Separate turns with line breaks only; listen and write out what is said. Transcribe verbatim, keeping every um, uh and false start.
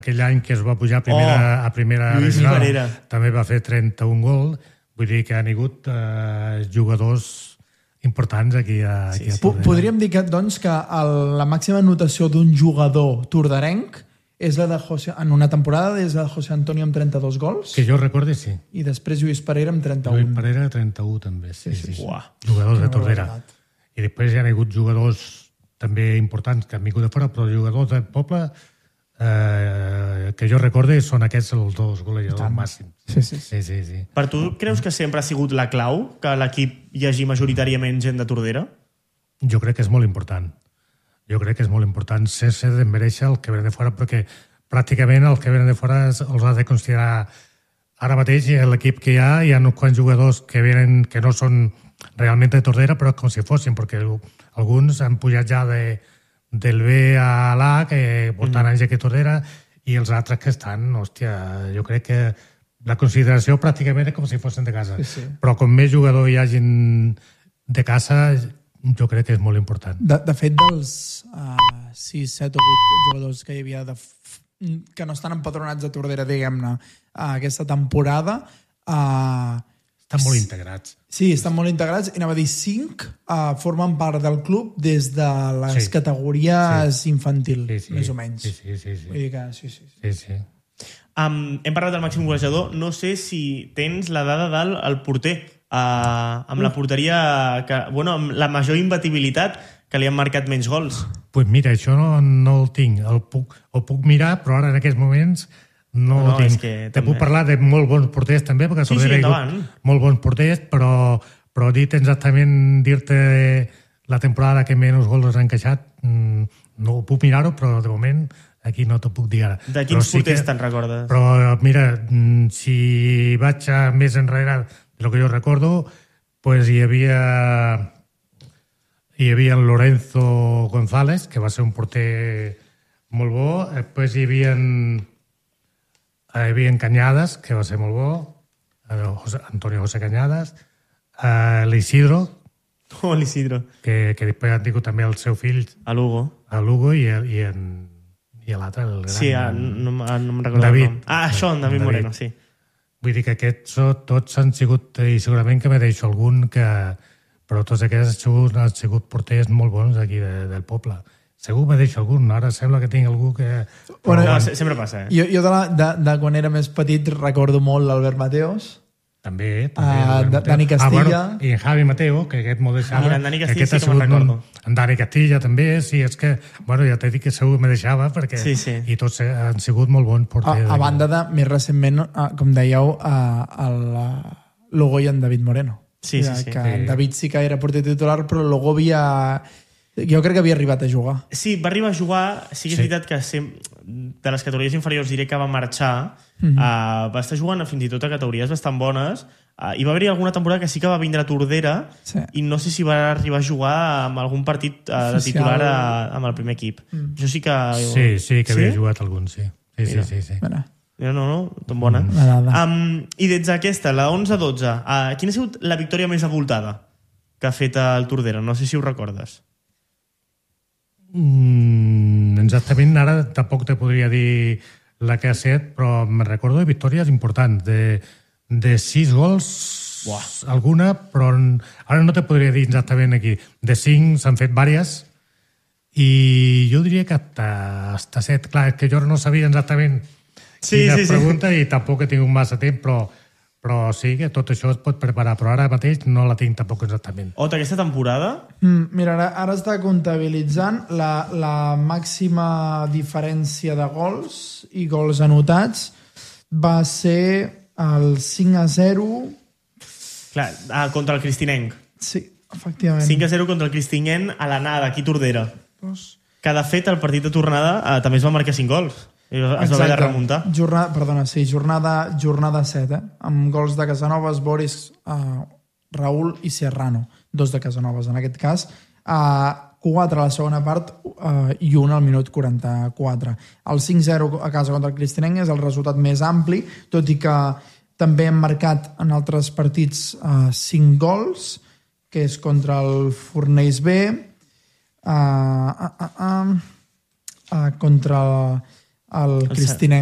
aquell any que es va pujar a primera,
Oh,
a primera
Lluís
regional,
Parera.
també va fer trenta-un gol. Vull dir que han hagut eh, jugadors importants aquí a,
Sí,
aquí a
sí.
Tordera.
Podríem dir que, doncs, que el, la màxima anotació d'un jugador tordarenc és la de José, en una temporada és la de José Antonio amb trenta-dos gols
Que jo recordi, sí.
i després Lluís Parera amb trenta-un.
Lluís Parera, trenta-un també. Sí, sí, sí.
Uah.
Jugadors de
Quina
Tordera.
barbaritat.
I després hi ha hagut jugadors també importants que han vingut de fora, però jugadors del poble eh, que jo recorde són aquests els dos golejadors màxims.
Sí, sí, sí.
Sí, sí, sí.
Per tu, creus que sempre ha sigut la clau que a l'equip hi hagi majoritàriament gent de Tordera?
Jo crec que és molt important. Jo crec que és molt important sense desmereixer el que venen de fora, perquè pràcticament el que venen de fora els has de considerar ara mateix i l'equip que hi ha, hi ha uns quants jugadors que venen que no són realment de Tordera, però com si fossin, perquè alguns han pujat ja de, del B a l'A, que porten mm. anys aquí a Tordera, i els altres que estan, hòstia, jo crec que la consideració pràcticament és com si fossin de casa.
Sí, sí.
Però com més jugador hi hagin de casa, jo crec que és molt important.
De, de fet, dels uh, sis, set o vuit jugadors que hi havia de f que no estan empadronats a Tordera, diguem-ne, uh, aquesta temporada, uh,
estan molt integrats.
Sí, estan molt integrats. I anava a dir, cinc uh, formen part del club des de les
sí.
categories sí. infantils,
sí, sí.
més o menys.
Sí, sí, sí. sí.
Vull dir que sí, sí. sí.
sí, sí.
Um, hem parlat del màxim golejador. No sé si tens la dada del el porter, uh, amb la porteria, que, bueno, amb la major imbatibilitat, que li han marcat menys gols.
Pues mira, això no, no el tinc. El puc, el puc mirar, però ara en aquests moments no, no el tinc. Te també... puc parlar de molt bons porters també, perquè
sí, sí, endavant.
Molt bons porters, però, però dit exactament, dir-te la temporada que menys gols han encaixat, no ho puc mirar-ho, però de moment aquí no t'ho puc dir ara.
De quins
sí
porters
que,
te'n recordes?
Però mira, si vaig a més enrere de lo que jo recordo, pues hi havia hi havia en Lorenzo González, que va ser un porter molt bo, després hi havia hi havia Cañadas, que va ser molt bo, José, Antonio José Cañadas, uh, l'Isidro,
oh, l'Isidro,
que, que després han tingut també el seu fill
a Lugo,
a Lugo i, i, en, i l'altre, el gran...
Sí, ah, no, no, no em recordo
David,
el nom. Ah, això, en David, David Moreno, sí.
Vull dir que aquests tots han sigut, i segurament que me deixo algun, que, però tots aquests han sigut, han sigut porters molt bons aquí de, del poble. Segur me deixo algun, ara sembla que tinc algú que...
Bueno, no, sempre passa, eh?
Jo, jo de, la, de, de quan era més petit recordo molt l'Albert Mateos.
També, també.
Uh, Dani Castilla.
Ah, bueno, i en Javi Mateo, que aquest m'ho deixava.
Ah, en Dani Castilla sí que
sigut,
me'n recordo.
En Dani Castilla també, sí, és que, bueno, ja t'he dit que segur me deixava, perquè...
Sí, sí.
I tots han sigut molt bons porters.
A, a banda de, més recentment, uh, com dèieu, uh, el uh, Lugo i en David Moreno.
Sí, sí, sí.
Que
sí.
en David sí que era porter titular, però Lugo havia... Jo crec que havia arribat a jugar.
Sí, va arribar a jugar. Sí que és sí. veritat que sem... de les categories inferiors diré que va marxar. Mm -hmm. uh, va estar jugant fins i tot a categories bastant bones. Uh, I va haver-hi alguna temporada que sí que va vindre a Tordera
sí.
i no sé si va arribar a jugar amb algun partit uh, de titular a, amb el primer equip. Mm. Això sí que...
Sí, sí, que havia sí? jugat algun, sí. Sí, sí, sí. sí.
Mira.
No, no, no, tan bona.
Mm.
Um, I des d'aquesta, la onze dotze, uh, quina ha sigut la victòria més abultada que ha fet el Tordera? No sé si ho recordes.
Mm, exactament, ara tampoc te podria dir la que ha set, però me recordo de victòries importants, de, de sis gols,
Buah.
alguna, però ara no te podria dir exactament aquí. De cinc s'han fet vàries, i jo diria que hasta, hasta set. Clar, és que jo no sabia exactament
sí,
quina
sí,
pregunta
sí.
i tampoc he tingut massa temps, però, però sí que tot això es pot preparar, però ara mateix no la tinc tampoc exactament.
Ota, aquesta temporada...
Mm, mira, ara, ara està comptabilitzant la, la màxima diferència de gols i gols anotats va ser el cinc a zero...
Clar, ah, contra el Cristinenc.
Sí, efectivament.
cinc a zero contra el Cristinenc a l'anada, aquí a Tordera. Pues... Que, de fet, el partit de tornada eh, també es va marcar cinc gols. Es Exacte. va haver de remuntar.
Jornada, perdona, sí, jornada, jornada set, eh? Amb gols de Casanovas, Boris, uh, Raül i Serrano. Dos de Casanovas, en aquest cas. Uh, quatre a la segona part uh, i un al minut quaranta-quatre. El cinc zero a casa contra el Cristinenc és el resultat més ampli, tot i que també hem marcat en altres partits uh, cinc gols, que és contra el Fornells B, uh, uh, uh, uh, uh, contra el el, el Cristina